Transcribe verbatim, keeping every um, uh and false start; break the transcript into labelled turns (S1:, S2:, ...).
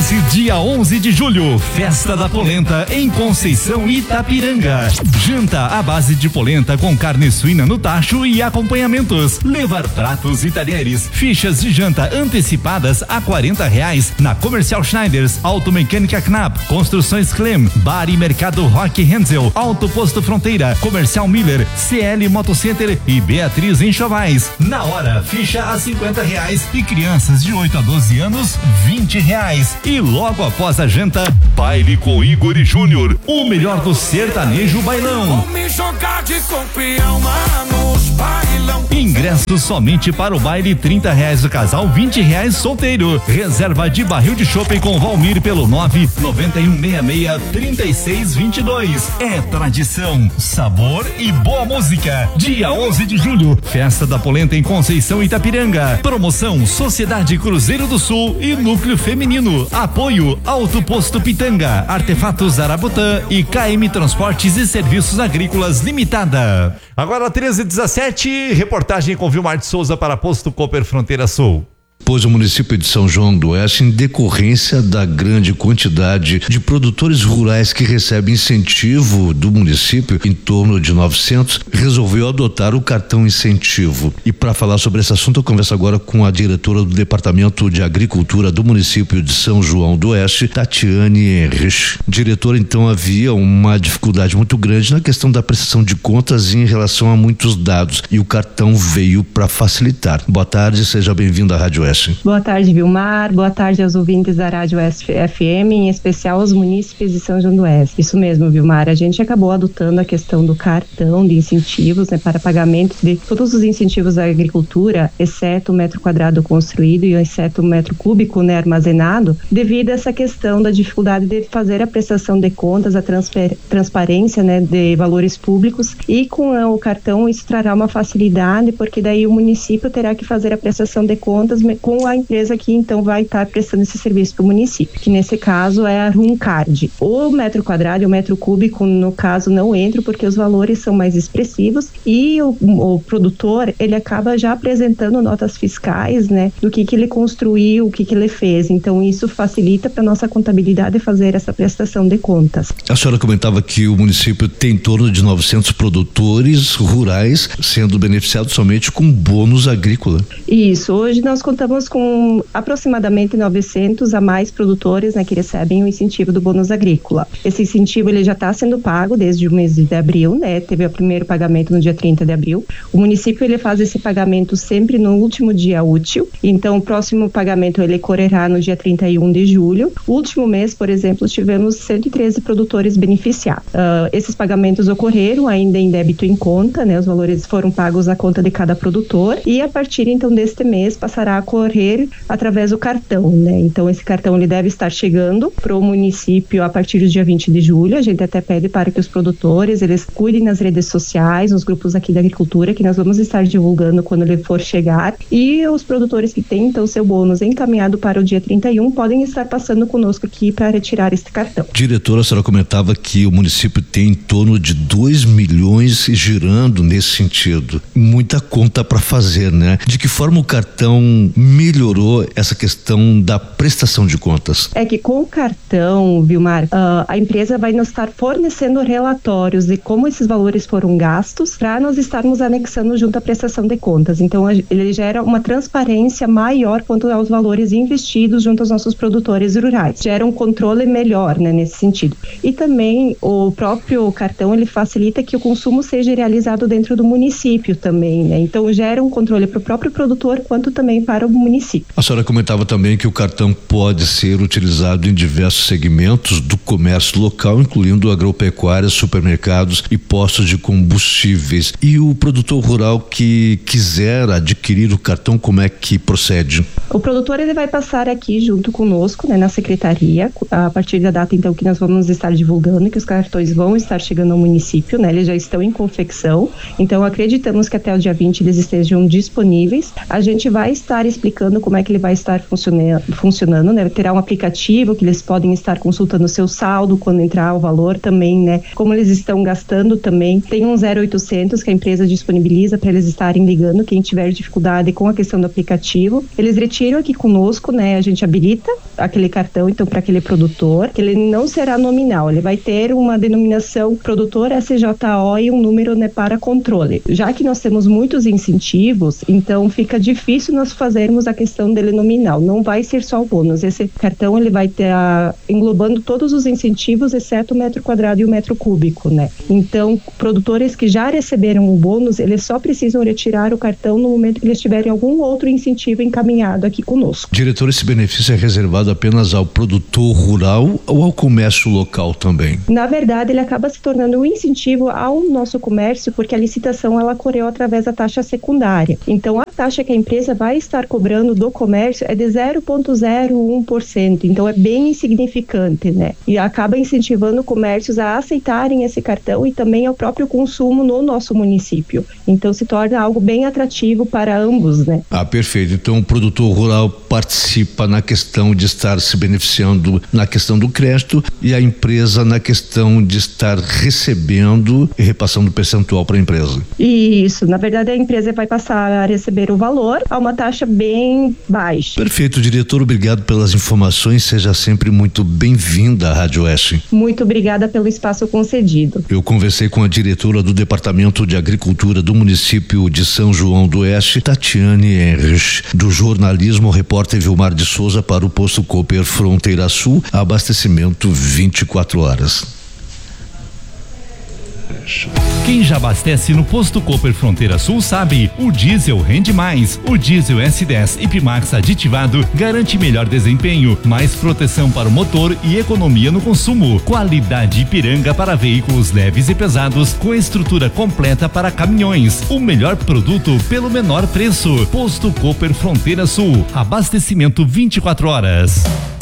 S1: onze, dia onze de julho, Festa da Polenta em Conceição, Itapiranga. Janta à base de polenta com carne suína no tacho e acompanhamentos. Levar pratos e talheres. Fichas de janta antecipadas a quarenta reais na Comercial Schneiders, Automecânica Knapp, Construções Clem, Bar e Mercado Rock Renzel, Auto Posto Fronteira, Comercial Miller, C L Motocenter e Beatriz Enxovais. Na hora, ficha a cinquenta reais e crianças de oito a doze anos, vinte reais. E logo após a janta, baile com Igor e Júnior, o melhor do sertanejo bailão.
S2: Vou me jogar de campeão lá nos bailão.
S1: Ingressos somente para o baile, trinta reais o casal, vinte reais solteiro. Reserva de barril de chopp com Valmir pelo nove nove um seis seis, três seis dois dois. É tradição, sabor e boa música. Dia onze de julho, Festa da Polenta em Conceição, Itapiranga. Promoção Sociedade Cruzeiro do Sul e Núcleo Feminino. Apoio Auto Posto Pitanga, Artefatos Arabutã e K M Transportes e Serviços Agrícolas Limitada. Agora treze e dezessete, reportagem com Vilmar de Souza para Posto Cooper Fronteira Sul.
S3: Pois o município de São João do Oeste, em decorrência da grande quantidade de produtores rurais que recebem incentivo do município, em torno de novecentos, resolveu adotar o cartão incentivo. E para falar sobre esse assunto, eu converso agora com a diretora do Departamento de Agricultura do município de São João do Oeste, Tatiane Henrich. Diretora, então havia uma dificuldade muito grande na questão da prestação de contas em relação a muitos dados, e o cartão veio para facilitar. Boa tarde, seja bem-vindo à Rádio Oeste.
S4: Boa tarde, Vilmar. Boa tarde aos ouvintes da Rádio Oeste F M, em especial aos munícipes de São João do Oeste. Isso mesmo, Vilmar. A gente acabou adotando a questão do cartão de incentivos, né, para pagamento de todos os incentivos da agricultura, exceto o metro quadrado construído e exceto o metro cúbico, né, armazenado, devido a essa questão da dificuldade de fazer a prestação de contas, a transfer, transparência, né, de valores públicos, e com o cartão isso trará uma facilidade, porque daí o município terá que fazer a prestação de contas com a empresa que então vai estar prestando esse serviço para o município, que nesse caso é a Rumcard. O metro quadrado e o metro cúbico, no caso, não entram porque os valores são mais expressivos, e o, o produtor, ele acaba já apresentando notas fiscais, né, do que que ele construiu, o que que ele fez. Então isso facilita para nossa contabilidade fazer essa prestação de contas.
S3: A senhora comentava que o município tem em torno de novecentos produtores rurais sendo beneficiados somente com bônus agrícola.
S4: Isso, hoje nós contamos com aproximadamente novecentos a mais produtores, né, que recebem o incentivo do bônus agrícola. Esse incentivo ele já está sendo pago desde o mês de abril, né? Teve o primeiro pagamento no dia trinta de abril. O município ele faz esse pagamento sempre no último dia útil. Então o próximo pagamento ele ocorrerá no dia trinta e um de julho. O último mês, por exemplo, tivemos cento e treze produtores beneficiados. Uh, esses pagamentos ocorreram ainda em débito em conta, né? Os valores foram pagos à conta de cada produtor, e a partir então deste mês passará a correr através do cartão, né? Então esse cartão ele deve estar chegando para o município a partir do dia vinte de julho. A gente até pede para que os produtores eles cuidem nas redes sociais, nos grupos aqui da agricultura, que nós vamos estar divulgando quando ele for chegar, e os produtores que têm então seu bônus encaminhado para o dia trinta e um podem estar passando conosco aqui para retirar este cartão.
S3: Diretora, a senhora comentava que o município tem em torno de dois milhões girando nesse sentido. Muita conta para fazer, né? De que forma o cartão melhorou essa questão da prestação de contas?
S4: É que com o cartão, Vilmar, uh, a empresa vai nos estar fornecendo relatórios de como esses valores foram gastos para nós estarmos anexando junto à prestação de contas. Então ele gera uma transparência maior quanto aos valores investidos junto aos nossos produtores rurais. Gera um controle melhor, né, nesse sentido. E também o próprio cartão ele facilita que o consumo seja realizado dentro do município também, né? Então gera um controle para o próprio produtor quanto também para o município.
S3: A senhora comentava também que o cartão pode ser utilizado em diversos segmentos do comércio local, incluindo agropecuária, supermercados e postos de combustíveis. E o produtor rural que quiser adquirir o cartão, como é que procede?
S4: O produtor ele vai passar aqui junto conosco, né, na secretaria, a partir da data então que nós vamos estar divulgando, que os cartões vão estar chegando ao município, né, eles já estão em confecção, então acreditamos que até o dia vinte eles estejam disponíveis. A gente vai estar explicando explicando como é que ele vai estar funcionando, funcionando, né? Terá um aplicativo que eles podem estar consultando o seu saldo quando entrar o valor também, né? Como eles estão gastando também. Tem um zero oitocentos que a empresa disponibiliza para eles estarem ligando, quem tiver dificuldade com a questão do aplicativo. Eles retiram aqui conosco, né? A gente habilita aquele cartão, então, para aquele produtor, que ele não será nominal, ele vai ter uma denominação produtor S J O e um número, né, para controle. Já que nós temos muitos incentivos, então fica difícil nós fazermos a questão dele nominal. Não vai ser só o bônus. Esse cartão ele vai estar ah, englobando todos os incentivos, exceto o metro quadrado e o metro cúbico, né? Então, produtores que já receberam o bônus, eles só precisam retirar o cartão no momento que eles tiverem algum outro incentivo encaminhado aqui conosco.
S3: Diretor, esse benefício é reservado apenas ao produtor rural ou ao comércio local também?
S4: Na verdade, ele acaba se tornando um incentivo ao nosso comércio, porque a licitação ela correu através da taxa secundária. Então, a taxa que a empresa vai estar cobrando do comércio é de zero vírgula zero um por cento, então é bem insignificante, né? E acaba incentivando comércios a aceitarem esse cartão e também ao próprio consumo no nosso município. Então, se torna algo bem atrativo para ambos, né?
S3: Ah, perfeito. Então, o produtor rural participa na questão de estar se beneficiando na questão do crédito e a empresa na questão de estar recebendo e repassando percentual para a empresa.
S4: Isso. Na verdade, a empresa vai passar a receber o valor a uma taxa bem baixa.
S3: Perfeito, diretor. Obrigado pelas informações. Seja sempre muito bem-vinda à Rádio Oeste.
S4: Muito obrigada pelo espaço concedido.
S3: Eu conversei com a diretora do Departamento de Agricultura do município de São João do Oeste, Tatiane Henrich, do jornalismo repórter Vilmar de Souza para o Posto Cooper Fronteira Sul, abastecimento vinte e quatro horas.
S1: Quem já abastece no Posto Cooper Fronteira Sul sabe, o diesel rende mais. O diesel S dez Ipmax aditivado garante melhor desempenho, mais proteção para o motor e economia no consumo. Qualidade Ipiranga para veículos leves e pesados com estrutura completa para caminhões. O melhor produto pelo menor preço. Posto Cooper Fronteira Sul. Abastecimento vinte e quatro horas.